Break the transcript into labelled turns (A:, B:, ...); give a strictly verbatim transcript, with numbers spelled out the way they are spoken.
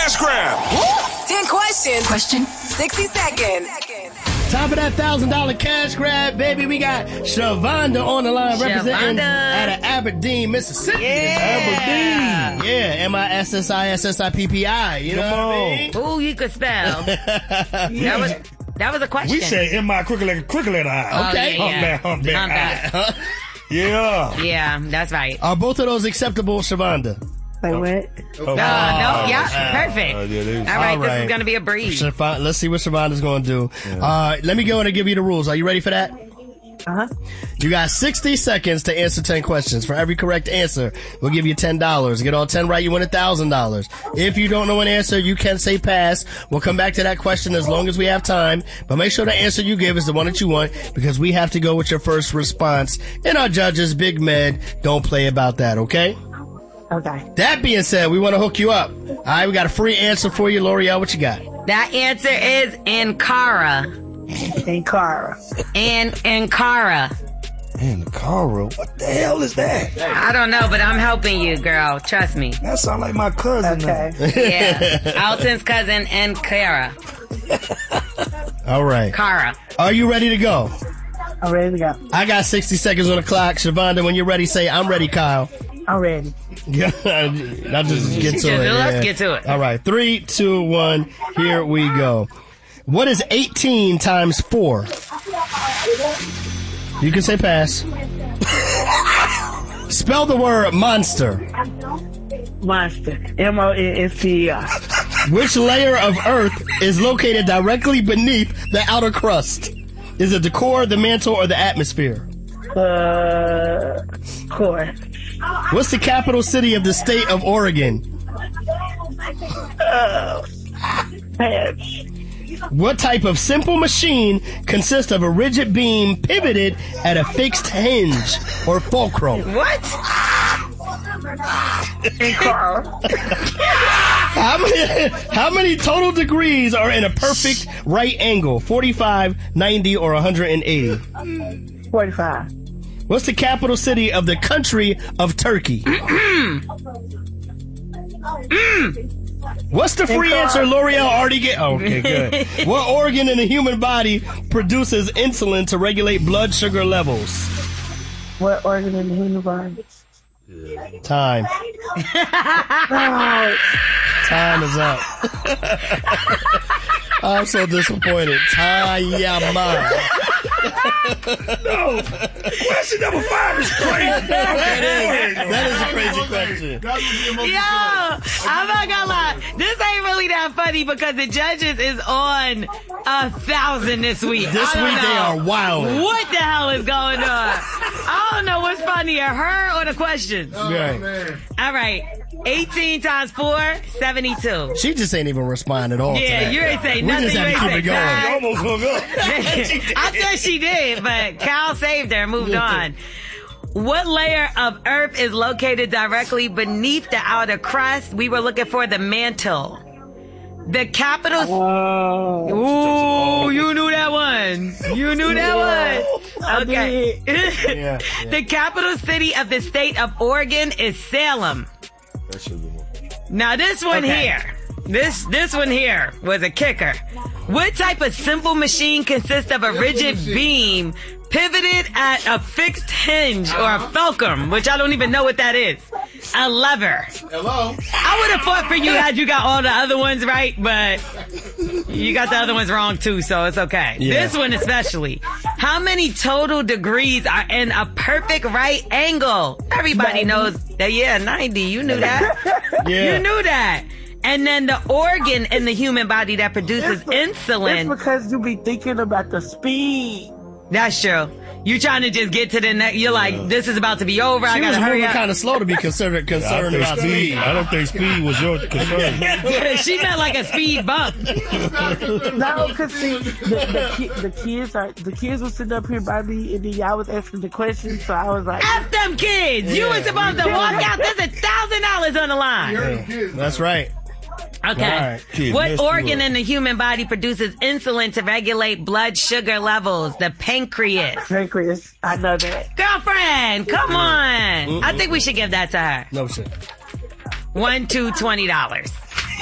A: cash grab.
B: ten questions. Question. sixty seconds.
C: Time for that one thousand dollars cash grab, baby. We got Shavonda on the line representing out of Aberdeen, Mississippi.
D: Yeah.
C: Aberdeen. Yeah, M I S S I S S I P P I. You know what I mean?
D: Ooh, you could spell. That was that was a question.
E: We say M I crooked like a crooked letter I.
C: Okay.
D: Oh, yeah,
E: Humpback,
D: yeah.
E: humpback I. Yeah.
D: Yeah, that's right.
C: Are both of those acceptable, Shavonda?
F: Like what?
E: Oh,
D: Uh, no, yeah, perfect.
E: Uh, yeah, they was-
D: All right,
C: All
D: this
C: right.
D: is going to be a breeze.
C: Shavonda, let's see what Shavonda's going to do. Uh, let me go in and give you the rules. Are you ready for that?
F: Uh-huh.
C: You got sixty seconds to answer ten questions. For every correct answer, we'll give you ten dollars. Get all ten right, you win one thousand dollars. If you don't know an answer, you can say pass. We'll come back to that question as long as we have time. But make sure the answer you give is the one that you want, because we have to go with your first response. And our judges, Big Med, don't play about that, okay?
F: Okay.
C: That being said, we want to hook you up. All right, we got a free answer for you. L'Oreal, what you got?
D: That answer is Ankara.
F: Ankara.
D: And Ankara.
E: Ankara? What the hell is that?
D: I don't know, but I'm helping you, girl. Trust me.
E: That sounds like my cousin.
F: Okay.
D: Yeah. Alton's cousin, Ankara.
C: All right.
D: Kara.
C: Are you ready to go?
F: I'm ready to go.
C: I got sixty seconds on the clock. Shavonda, when you're ready, say, I'm ready, Kyle.
F: I'm ready.
C: Yeah, I'll just get to it.
D: Let's
C: yeah.
D: get to it.
C: All right, three, two, one. Here we go. What is eighteen times four? You can say pass. Spell the word monster.
F: Monster. M O N S T E R.
C: Which layer of Earth is located directly beneath the outer crust? Is it the core, the mantle, or the atmosphere?
F: Uh, core.
C: What's the capital city of the state of Oregon?
F: Uh, pass.
C: What type of simple machine consists of a rigid beam pivoted at a fixed hinge or fulcrum?
D: What?
F: Ankara.
C: How many, how many total degrees are in a perfect right angle? forty-five, ninety, or one hundred eighty?
F: forty-five.
C: What's the capital city of the country of Turkey? What's the free answer L'Oreal already get? Okay, good. What organ in the human body produces insulin to regulate blood sugar levels?
F: What organ in the human body?
C: Time.
F: Oh,
C: Time is up. I'm so disappointed. Tayama.
E: No. Question number five is crazy.
C: That is, that is a crazy question.
D: Yo, I'm not gonna lie. This ain't really that funny because the judges is on a thousand this week.
C: This
D: I don't
C: week they
D: know
C: are wild.
D: What the hell is going on? I don't know what's funnier, her or the questions.
C: Right.
D: All right. eighteen times four, seventy-two.
C: She just ain't even respond at all. to
D: Yeah,
C: that.
D: you ain't say
C: We
D: nothing.
C: just
D: You
C: had to
D: ain't
C: keep
D: say
C: it going.
D: bye.
E: You almost hung up.
D: I said she did, but Cal saved her and moved on. What layer of Earth is located directly beneath the outer crust? We were looking for the mantle. The capital...
F: oh.
D: Ooh, you knew that one. You knew that one. Okay.
C: Yeah, yeah.
D: The capital city of the state of Oregon is Salem.
E: That should be one.
D: Now this one
F: Okay.
D: here, this this one here was a kicker. What type of simple machine consists of a rigid beam pivoted at a fixed hinge or a fulcrum, which I don't even know what that is? A lever.
C: Hello?
D: I would have fought for you had you got all the other ones right, but you got the other ones wrong too, so it's okay.
C: Yeah.
D: This one especially. How many total degrees are in a perfect right angle? Everybody knows that, yeah, ninety. You knew that.
C: Yeah.
D: You knew that. And then the organ in the human body that produces
F: It's
D: insulin.
F: because you be thinking about the speed.
D: That's true. You trying to just get to the next. You're like, this is about to be over. I
C: She was
D: gotta hurry
C: moving
D: up.
C: kind of slow to be considered
E: I don't
C: concerned
E: think
C: about
E: speed.
C: speed.
E: I don't think speed was your concern.
D: She meant like a speed bump.
F: No, because see, the, the, ki- the kids are the kids were sitting up here by me, and then y'all was asking the questions, so I was like,
D: F them kids. You were supposed to walk out. There's a thousand dollars on the line.
C: That's right.
D: Okay.
C: All right.
E: Kid,
D: What
E: messed you
D: organ
E: up.
D: in the human body produces insulin to regulate blood sugar levels? The pancreas.
F: pancreas. I know that.
D: Girlfriend, come on. I think we should give that to her.
C: No shit.
D: One, two, twenty dollars.